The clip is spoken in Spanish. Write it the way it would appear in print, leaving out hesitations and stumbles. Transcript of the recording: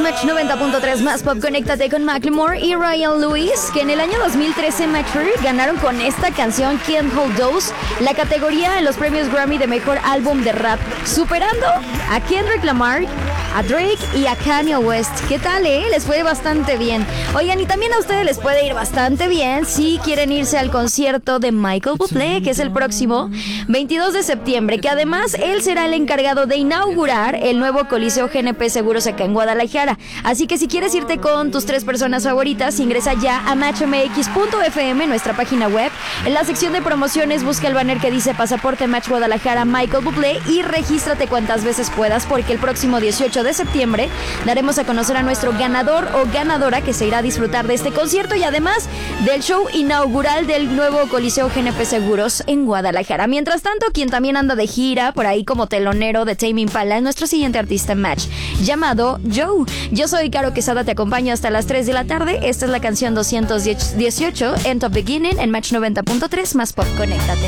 Match 90.3 más pop. Conéctate con Macklemore y Ryan Lewis, que en el año 2013 Mature ganaron con esta canción Can't Hold Those la categoría en los premios Grammy de mejor álbum de rap, superando a Kendrick Lamar, a Drake y a Kanye West. ¿Qué tal, Les fue bastante bien. Oigan, y también a ustedes les puede ir bastante bien si quieren irse al concierto de Michael Bublé, que es el próximo 22 de septiembre, que además él será el encargado de inaugurar el nuevo Coliseo GNP Seguros acá en Guadalajara. Así que si quieres irte con tus 3 personas favoritas, ingresa ya a matchmx.fm, nuestra página web. En la sección de promociones busca el banner que dice Pasaporte Match Guadalajara Michael Bublé y regístrate cuantas veces puedas, porque el próximo 18 de septiembre daremos a conocer a nuestro ganador o ganadora que se irá a disfrutar de este concierto y además del show inaugural del nuevo Coliseo GNP Seguros en Guadalajara. Mientras tanto, quien también anda de gira por ahí como telonero de Tame Impala es nuestro siguiente artista en Match, llamado Joe. Yo soy Caro Quesada, te acompaño hasta las 3 de la tarde. Esta es la canción 218 en Top Beginning en Match 90.3 más pop. Conéctate.